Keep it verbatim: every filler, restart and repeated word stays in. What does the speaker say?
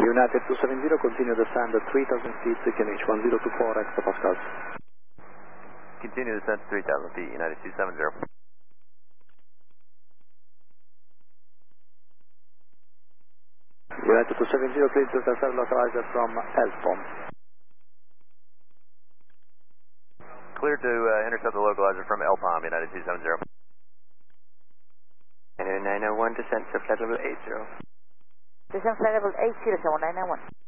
United two seven zero, continue descend at three thousand feet, Q N H one zero two four, hectopascals. Continue descent three thousand feet, United two seven zero. United two seven zero, clear to transfer localizer from Elpom. Clear to uh, intercept the localizer from Elpom, United two seven zero. nine oh one, descent to flight level eight zero. Descent flight level eight zero, seven nine nine one.